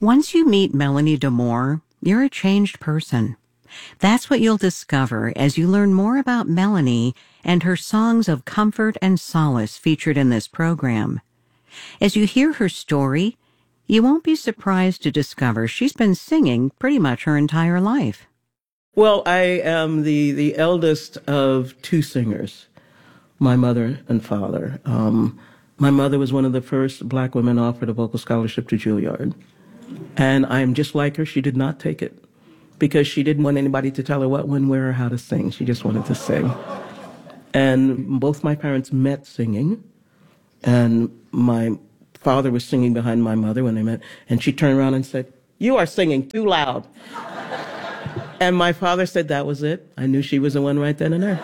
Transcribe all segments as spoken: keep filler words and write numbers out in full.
Once you meet Melanie Damore, you're a changed person. That's what you'll discover as you learn more about Melanie and her songs of comfort and solace featured in this program. As you hear her story, you won't be surprised to discover she's been singing pretty much her entire life. Well, I am the, the eldest of two singers, my mother and father. Um, my mother was one of the first black women offered a vocal scholarship to Juilliard. And I'm just like her. She did not take it because she didn't want anybody to tell her what, when, where, or how to sing. She just wanted to sing. And both my parents met singing. And my father was singing behind my mother when they met. And she turned around and said, "You are singing too loud." And my father said that was it. I knew she was the one right then and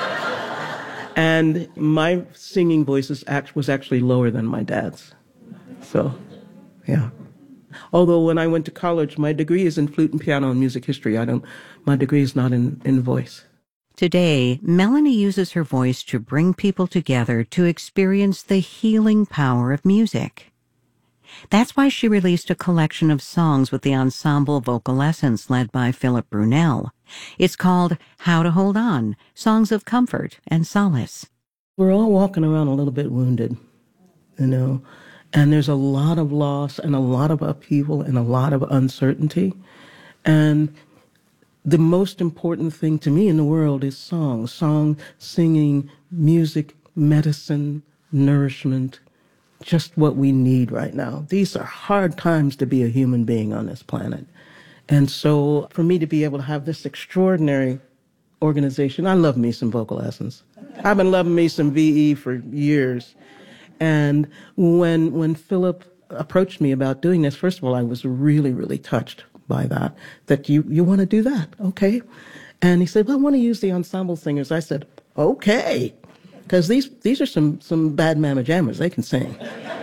there. And my singing voice is act- was actually lower than my dad's. So, yeah. Although when I went to college, my degree is in flute and piano and music history. I don't, my degree is not in, in voice. Today, Melanie uses her voice to bring people together to experience the healing power of music. That's why she released a collection of songs with the ensemble Vocal Essence led by Philip Brunel. It's called How to Hold On, Songs of Comfort and Solace. We're all walking around a little bit wounded, you know, and there's a lot of loss and a lot of upheaval and a lot of uncertainty. And the most important thing to me in the world is song, song, singing, music, medicine, nourishment, just what we need right now. These are hard times to be a human being on this planet. And so for me to be able to have this extraordinary organization, I love me some Vocal Essence. I've been loving me some V E for years. And when when Philip approached me about doing this, first of all, I was really, really touched by that, that you, you want to do that, okay? And he said, well, I want to use the ensemble singers. I said, okay. Because these these are some some bad mamma jammers. They can sing.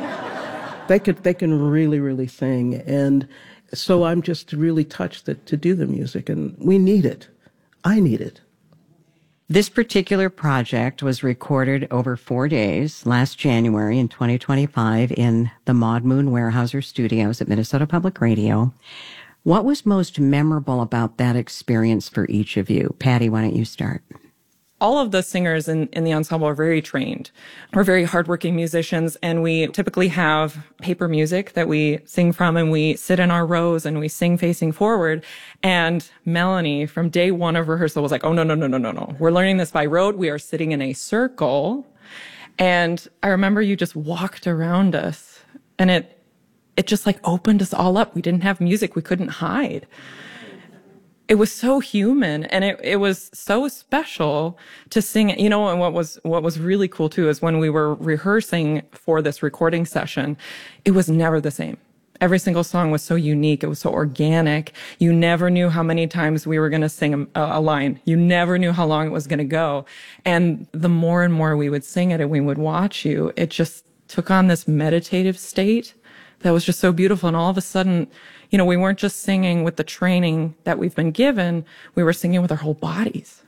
they could they can really really sing, and so I'm just really touched that to do the music, and we need it. I need it. This particular project was recorded over four days last January in twenty twenty-five in the Maud Moon Weyerhaeuser Studios at Minnesota Public Radio. What was most memorable about that experience for each of you? Patty, why don't you start? All of the singers in, in the ensemble are very trained. We're very hardworking musicians, and we typically have paper music that we sing from, and we sit in our rows and we sing facing forward. And Melanie, from day one of rehearsal, was like, oh, no, no, no, no, no, no. We're learning this by rote. We are sitting in a circle. And I remember you just walked around us, and it, it just like opened us all up. We didn't have music. We couldn't hide. It was so human, and it, it was so special to sing it. You know, and what was, what was really cool too is when we were rehearsing for this recording session, it was never the same. Every single song was so unique. It was so organic. You never knew how many times we were going to sing a, a line. You never knew how long it was going to go. And the more and more we would sing it and we would watch you, it just took on this meditative state that was just so beautiful. And all of a sudden, you know, we weren't just singing with the training that we've been given. We were singing with our whole bodies,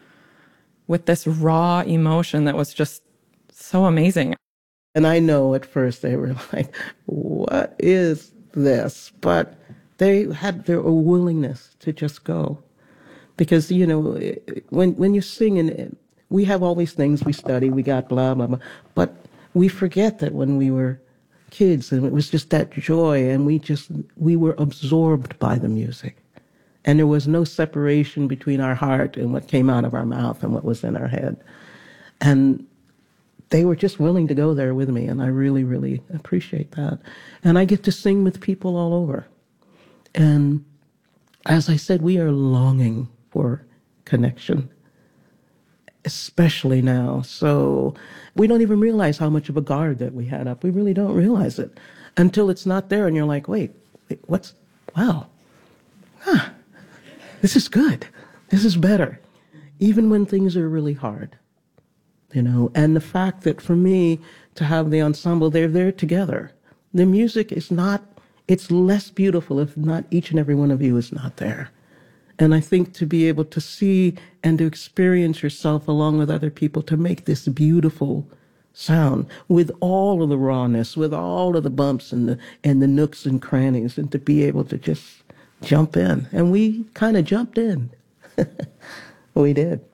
with this raw emotion that was just so amazing. And I know at first they were like, what is this? But they had their willingness to just go. Because, you know, when when you sing, and we have all these things we study, we got blah, blah, blah. But we forget that when we were kids, and it was just that joy, and we just, we were absorbed by the music. And there was no separation between our heart and what came out of our mouth and what was in our head. And they were just willing to go there with me, and I really, really appreciate that. And I get to sing with people all over. And as I said, we are longing for connection, especially now. So we don't even realize how much of a guard that we had up. We really don't realize it until it's not there, and you're like, wait, wait what's, wow, huh, this is good. This is better, even when things are really hard. You know, and the fact that for me to have the ensemble, they're there together. The music is not, it's less beautiful if not each and every one of you is not there. And I think to be able to see and to experience yourself along with other people to make this beautiful sound with all of the rawness, with all of the bumps and the and the nooks and crannies, and to be able to just jump in. And we kind of jumped in. We did.